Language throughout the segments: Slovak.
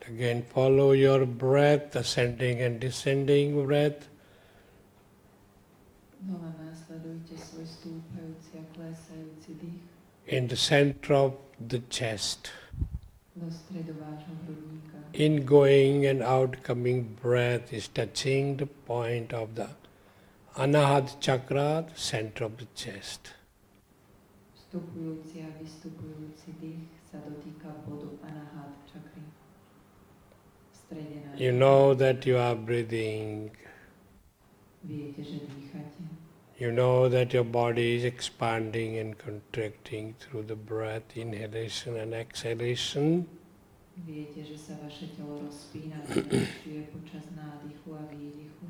Again, follow your breath, ascending and descending breath. In the center of the chest. Ingoing and outgoing breath is touching the point of the Anahata chakra, the center of the chest. Vstupujúci a vystupujúci dých sa dotýka bodu Anahata čakry. V strede nášho. You know that you are breathing. Viete, že dýchate. You know that your body is expanding and contracting through the breath, inhalation and exhalation. Viete, že sa vaše telo rozpína a zväčšuje počas nádychu a výdychu.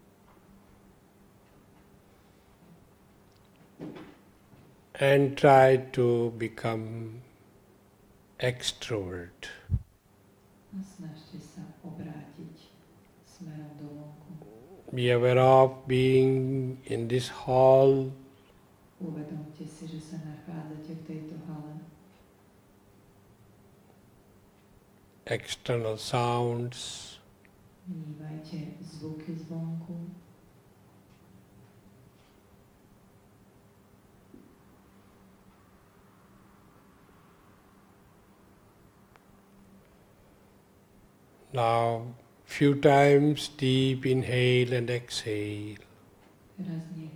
And try to become extrovert. A snažte sa obrátiť smerom do vonku. Be aware of being in this hall. Uvedomte si, že sa nachádzate v tejto hale. External sounds. Vnímajte zvuky zvonku. Now, few times deep inhale and exhale. Teraz nech